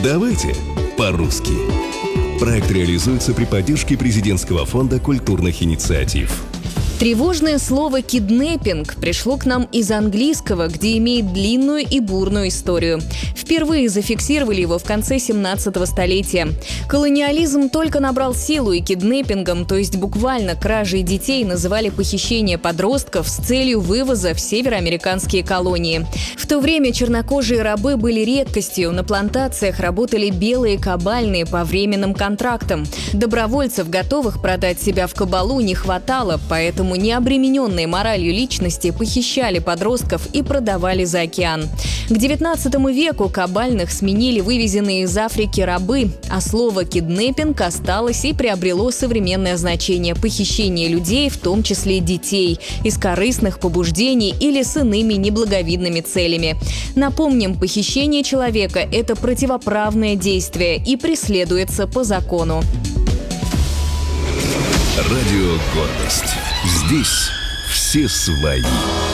Давайте по-русски. Проект реализуется при поддержке Президентского фонда культурных инициатив. Тревожное слово «киднеппинг» пришло к нам из английского, где имеет длинную и бурную историю. Впервые зафиксировали его в конце 17-го столетия. Колониализм только набрал силу, и киднеппингом, то есть буквально кражей детей, называли похищение подростков с целью вывоза в североамериканские колонии. В то время чернокожие рабы были редкостью, на плантациях работали белые кабальные по временным контрактам. Добровольцев, готовых продать себя в кабалу, не хватало, поэтому необремененные моралью личности похищали подростков и продавали за океан. К XIX веку кабальных сменили вывезенные из Африки рабы, а слово «киднеппинг» осталось и приобрело современное значение – похищение людей, в том числе детей, из корыстных побуждений или с иными неблаговидными целями. Напомним, похищение человека – это противоправное действие и преследуется по закону. Радио «Гордость». Здесь все свои.